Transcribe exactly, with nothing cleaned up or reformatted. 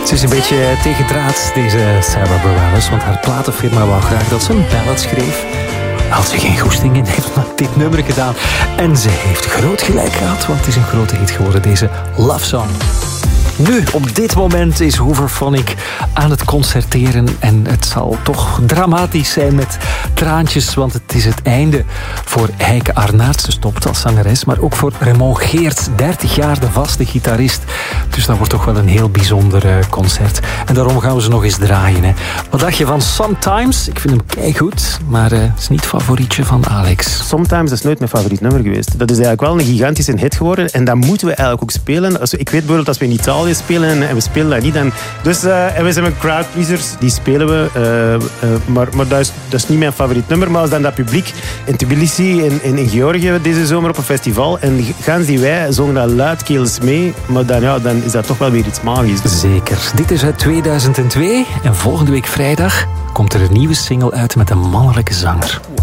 Ze is een beetje tegendraads, deze Sarah Bareilles, want haar platenfirma wou graag dat ze een ballad schreef. Had ze geen goesting in, heeft dit nummer gedaan. En ze heeft groot gelijk gehad, want het is een grote hit geworden, deze Love Song. Nu, op dit moment is Hooverphonic aan het concerteren. En het zal toch dramatisch zijn met traantjes, want het is het einde voor Heike Arnaert. Ze stopt als zangeres, maar ook voor Raymond Geerts, dertig jaar de vaste gitarist. Dus dat wordt toch wel een heel bijzonder uh, concert. En daarom gaan we ze nog eens draaien. Hè. Wat dacht je van Sometimes? Ik vind hem keigoed, maar het uh, is niet het favorietje van Alex. Sometimes is nooit mijn favoriet nummer geweest. Dat is eigenlijk wel een gigantische hit geworden en dat moeten we eigenlijk ook spelen. Als we, ik weet bijvoorbeeld als we in Italië spelen en we spelen dat niet. En, dus, uh, en we zijn met crowdpleasers, die spelen we. Uh, uh, maar maar dat, is, dat is niet mijn favoriet nummer. Maar als dan dat publiek in Tbilisi, in, in, in Georgië, deze zomer op een festival, en gaan die wij zongen dat luidkeels mee, maar dan, ja, dan is dat toch wel weer iets magisch. Zeker. Dit is uit tweeduizend twee en volgende week vrijdag komt er een nieuwe single uit met een mannelijke zanger.